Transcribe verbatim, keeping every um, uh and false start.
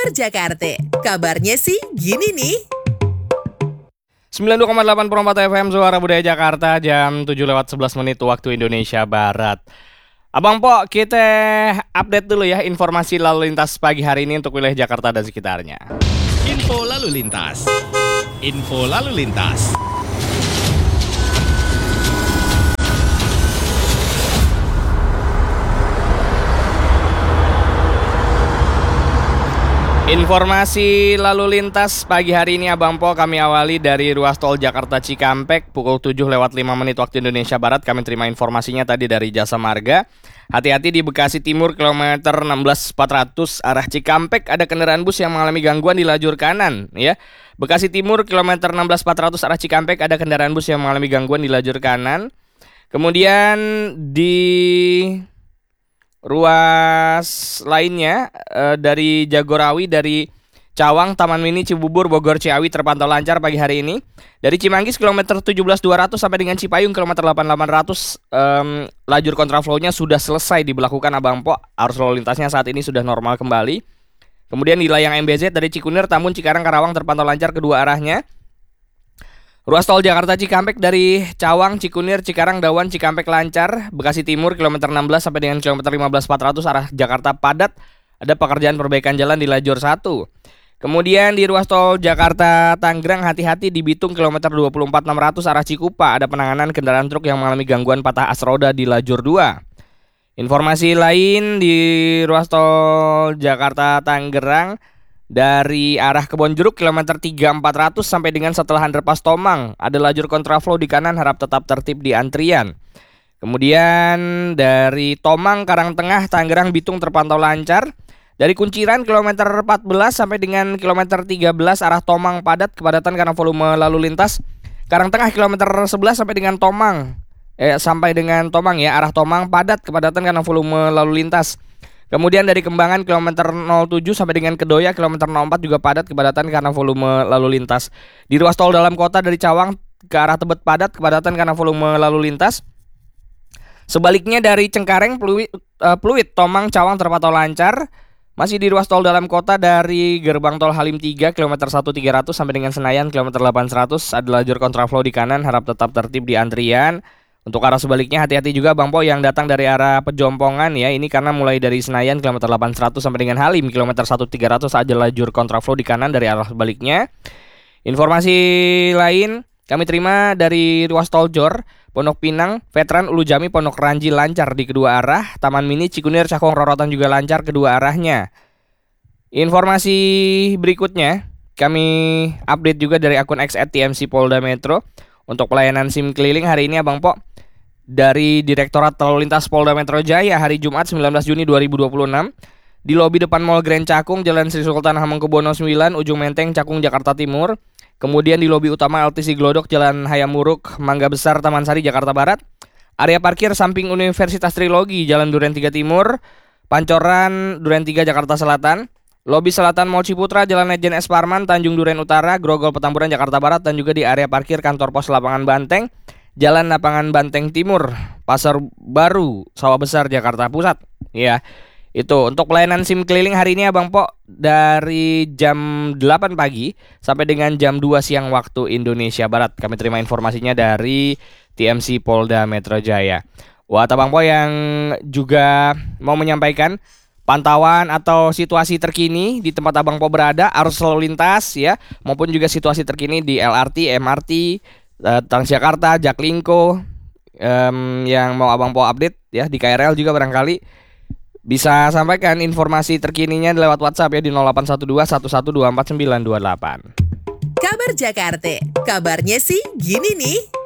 Kabar Jakarta, kabarnya sih gini nih. sembilan puluh dua koma delapan Perempat F M Suara Budaya Jakarta, jam tujuh lewat sebelas menit waktu Indonesia Barat. Abang Po, kita update dulu ya informasi lalu lintas pagi hari ini untuk wilayah Jakarta dan sekitarnya. Info lalu lintas. Info lalu lintas. Informasi lalu lintas pagi hari ini Abang Po kami awali dari ruas tol Jakarta Cikampek pukul tujuh lewat lima menit waktu Indonesia Barat. Kami terima informasinya tadi dari Jasa Marga. Hati-hati di Bekasi Timur kilometer enam belas empat ratus arah Cikampek ada kendaraan bus yang mengalami gangguan di lajur kanan ya. Bekasi Timur kilometer enam belas empat ratus arah Cikampek ada kendaraan bus yang mengalami gangguan di lajur kanan. Kemudian di ruas lainnya eh, dari Jagorawi, dari Cawang, Taman Mini, Cibubur, Bogor, Ciawi terpantau lancar pagi hari ini. Dari Cimanggis kilometer tujuh belas dua ratus sampai dengan Cipayung kilometer delapan delapan ratus um, lajur kontraflow-nya sudah selesai diberlakukan Abang Po. Arus lalu lintasnya saat ini sudah normal kembali. Kemudian di layang M B Z dari Cikunir, Tambun, Cikarang, Karawang terpantau lancar kedua arahnya. Ruas tol Jakarta Cikampek dari Cawang, Cikunir, Cikarang, Dawan, Cikampek lancar. Bekasi Timur kilometer enam belas sampai dengan kilometer lima belas empat ratus arah Jakarta padat. Ada pekerjaan perbaikan jalan di lajur satu. Kemudian di ruas tol Jakarta Tanggerang hati-hati di Bitung kilometer dua puluh empat enam ratus arah Cikupa. Ada penanganan kendaraan truk yang mengalami gangguan patah as roda di lajur dua. Informasi lain di ruas tol Jakarta Tanggerang dari arah Kebonjeruk kilometer tiga empat ratus sampai dengan setelah underpass Tomang ada lajur kontraflow di kanan, harap tetap tertib di antrian. Kemudian dari Tomang Karangtengah Tangerang Bitung terpantau lancar. Dari Kunciran kilometer empat belas sampai dengan kilometer tiga belas arah Tomang padat, kepadatan karena volume lalu lintas. Karangtengah kilometer sebelas sampai dengan Tomang eh sampai dengan Tomang ya, arah Tomang padat, kepadatan karena volume lalu lintas. Kemudian dari Kembangan kilometer nol tujuh sampai dengan Kedoya kilometer nol empat juga padat, kepadatan karena volume lalu lintas. Di ruas tol dalam kota dari Cawang ke arah Tebet padat, kepadatan karena volume lalu lintas. Sebaliknya dari Cengkareng Pluit, uh, Pluit Tomang Cawang terpantau lancar. Masih di ruas tol dalam kota dari gerbang tol Halim tiga kilometer satu tiga ratus sampai dengan Senayan kilometer delapan ratus ada lajur kontraflow di kanan, harap tetap tertib di antrian. Untuk arah sebaliknya hati-hati juga Bang Po yang datang dari arah Pejompongan ya. Ini karena mulai dari Senayan kilometer delapan ratus sampai dengan Halim kilometer satu tiga ratus ada lajur kontraflow di kanan dari arah sebaliknya. Informasi lain kami terima dari ruas tol Jor, Pondok Pinang, Veteran, Ulu Jami, Pondok Ranji lancar di kedua arah. Taman Mini, Cikunir, Cakung, Rorotan juga lancar kedua arahnya. Informasi berikutnya kami update juga dari akun X at T M C Polda Metro. Untuk pelayanan SIM keliling hari ini Abang Po dari Direktorat Lalu Lintas Polda Metro Jaya hari Jumat sembilan belas Juni dua ribu dua puluh enam di lobi depan Mall Grand Cakung, Jalan Sri Sultan Hamengkubuwono sembilan, Ujung Menteng, Cakung, Jakarta Timur. Kemudian di lobi utama L T C Glodok, Jalan Hayam Muruk, Mangga Besar, Taman Sari, Jakarta Barat. Area parkir samping Universitas Trilogi, Jalan Duren tiga Timur, Pancoran, Duren tiga, Jakarta Selatan. Lobi Selatan Mall Ciputra, Jalan Lejen S. Parman, Tanjung Duren Utara, Grogol Petamburan, Jakarta Barat. Dan juga di area parkir kantor pos Lapangan Banteng, Jalan Lapangan Banteng Timur, Pasar Baru, Sawah Besar, Jakarta Pusat. Ya, itu untuk pelayanan SIM keliling hari ini Abang Po dari jam delapan pagi sampai dengan jam dua siang waktu Indonesia Barat. Kami terima informasinya dari T M C Polda Metro Jaya. Buat Abang Po yang juga mau menyampaikan pantauan atau situasi terkini di tempat Abang Po berada, arus lalu lintas ya, maupun juga situasi terkini di L R T, M R T, uh, Transjakarta, Jaklingko, um, yang mau Abang Po update ya, di K R L juga barangkali bisa sampaikan informasi terkininya lewat WhatsApp ya di nol delapan satu dua satu satu dua empat sembilan dua delapan. Kabar Jakarta, kabarnya sih gini nih.